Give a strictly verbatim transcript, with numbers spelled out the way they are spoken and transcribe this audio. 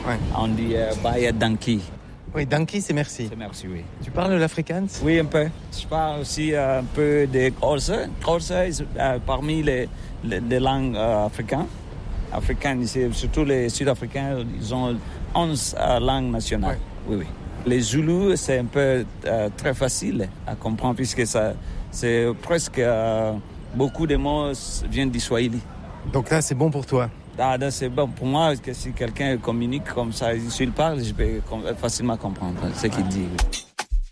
Ouais. On dit euh, Baya Danki. Oui, Danki, c'est merci. C'est merci, oui. Tu parles l'afrikaans? Oui, un peu. Je parle aussi euh, un peu de Xhosa. Xhosa est euh, parmi les, les, les langues euh, africaines. Africaines, surtout les Sud-Africains, ils ont onze euh, langues nationales. Ouais. Oui, oui. Les Zoulous, c'est un peu euh, très facile à comprendre puisque ça, c'est presque euh, beaucoup de mots viennent du Swahili. Donc là, c'est bon pour toi? Ah, c'est bon pour moi que si quelqu'un communique comme ça, s'il parle, je peux facilement comprendre ce qu'il dit.